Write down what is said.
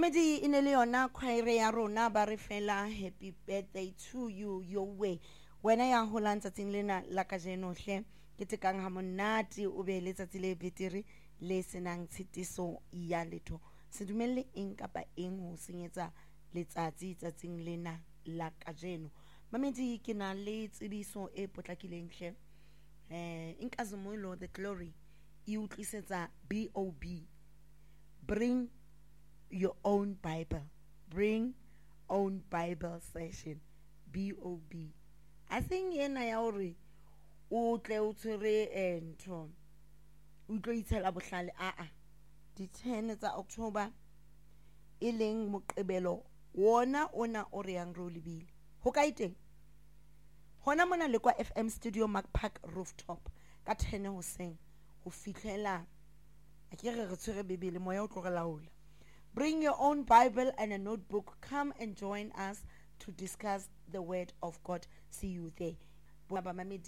Mamedi in Eleona Quairea Rona Barifela, happy birthday to you, your way. When I am Holanda Tinglina Lacajeno, Kitekang Hamonati, Ube Letile Vitiri, Lesenang Titiso, Yalito. Sedumele Inkapa Ingu Singeta, Letazita Tinglina Lacajeno. Mamedi Kina late Ibiso e Potakilenche, Inkazamulo, the glory, you listen B.O.B. Bring your own Bible. Bring own Bible session. B.O.B. I think yena ya hore o tle o tsere ntho o tlo itshela bohlale di 10 tsa October e leng moqebelo wona ona o re yang ro lebile ho ka iteng hona mona le kwa FM studio Mark Park rooftop ka 10 hoseng ho fihlela a ke re tsere bebele moya o tlo re laola. Bring your own Bible and a notebook. Come and join us to discuss the word of God. See you there.